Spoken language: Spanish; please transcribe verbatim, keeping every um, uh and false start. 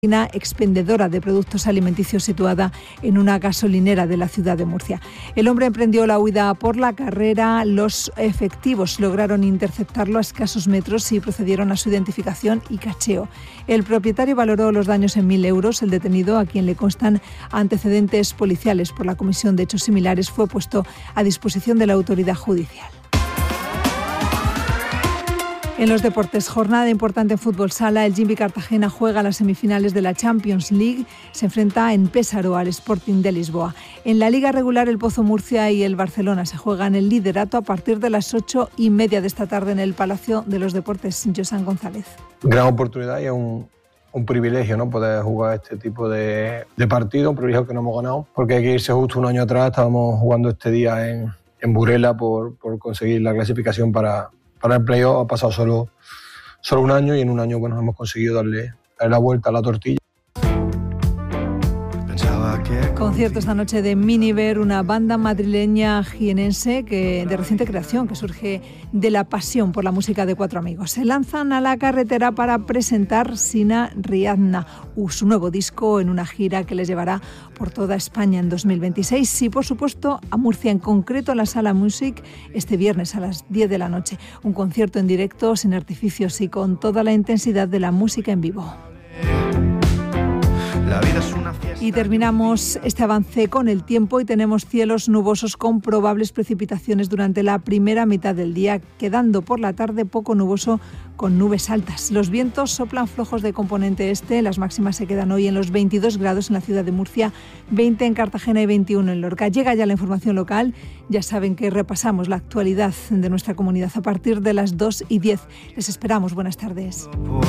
expendedora de productos alimenticios situada en una gasolinera de la ciudad de Murcia. El hombre emprendió la huida por la carrera. Los efectivos lograron interceptarlo a escasos metros y procedieron a su identificación y cacheo. El propietario valoró los daños en mil euros. El detenido, a quien le constan antecedentes policiales por la comisión de hechos similares, fue puesto a disposición de la autoridad judicial. En los deportes, jornada importante en fútbol sala. El Jimby Cartagena juega las semifinales de la Champions League. Se enfrenta en Pésaro al Sporting de Lisboa. En la Liga regular, el Pozo Murcia y el Barcelona se juegan el liderato a partir de las ocho y media de esta tarde en el Palacio de los Deportes. Josan González. Gran oportunidad y un, un privilegio, ¿no?, poder jugar este tipo de, de partido, un privilegio que no hemos ganado, porque hay que irse justo un año atrás. Estábamos jugando este día en, en Burela por, por conseguir la clasificación para... Para el playoff. Ha pasado solo, solo un año y en un año bueno, hemos conseguido darle, darle la vuelta a la tortilla. Concierto esta noche de Miniver, una banda madrileña jienense que, de reciente creación, que surge de la pasión por la música de cuatro amigos. Se lanzan a la carretera para presentar Sina Riadna, su nuevo disco, en una gira que les llevará por toda España en dos mil veintiséis y, por supuesto, a Murcia, en concreto a la Sala Music, este viernes a las diez de la noche. Un concierto en directo, sin artificios y con toda la intensidad de la música en vivo. Y terminamos este avance con el tiempo y tenemos cielos nubosos con probables precipitaciones durante la primera mitad del día, quedando por la tarde poco nuboso con nubes altas. Los vientos soplan flojos de componente este. Las máximas se quedan hoy en los veintidós grados en la ciudad de Murcia, veinte en Cartagena y veintiuno en Lorca. Llega ya la información local. Ya saben que repasamos la actualidad de nuestra comunidad a partir de las dos y diez. Les esperamos. Buenas tardes.